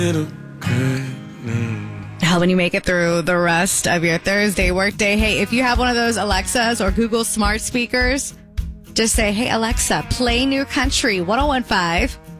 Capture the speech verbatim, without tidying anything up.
Helping you make it through the rest of your Thursday workday. Hey, if you have one of those Alexas or Google smart speakers, just say, hey, Alexa, play New Country one oh one five.